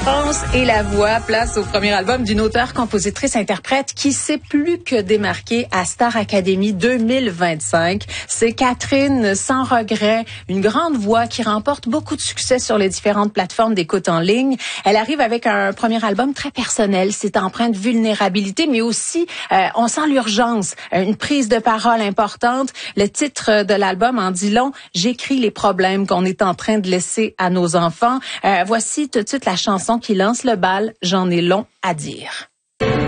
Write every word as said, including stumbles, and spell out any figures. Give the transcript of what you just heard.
France et la voix, place au premier album d'une auteure, compositrice, interprète qui s'est plus que démarquée à Star Academy deux mille vingt-cinq. C'est Catherine Sans Regret, une grande voix qui remporte beaucoup de succès sur les différentes plateformes d'écoute en ligne. Elle arrive avec un premier album très personnel, c'est empreint de vulnérabilité, mais aussi euh, on sent l'urgence, une prise de parole importante. Le titre de l'album en dit long, j'écris les problèmes qu'on est en train de laisser à nos enfants. Euh, voici tout de suite la chanson qui lance le bal, J'en ai long à dire.